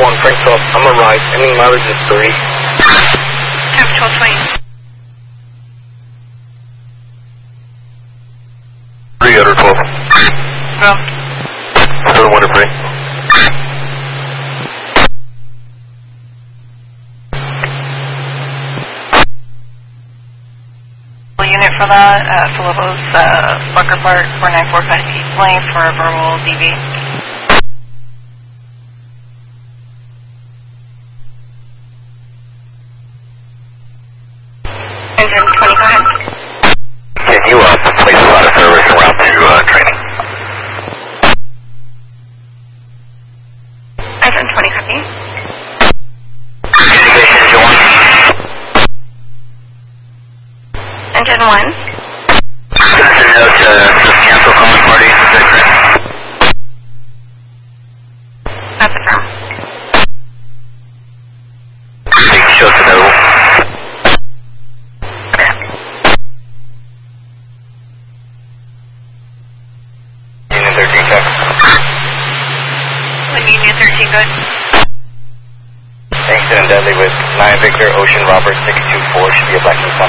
1, Frank 12, I'm arrived, ending mileage is 3. Have 1220. 3 out of 12. No. Still 1 to free. Unit for that, Philippo's, Bucker Park, 4945 East Lane for a verbal DV. Engine 20, go ahead. Can you place a lot of service around to training? Engine 20, copy. Communication engine 1. Engine 1. Citizen note to cancel calling parties, is that correct? That's a firm. Taking shows available. Union 13 check. Union 13, good. Incident deadly with 9 Victor, Ocean Robert 624, should be a Black Moose 1.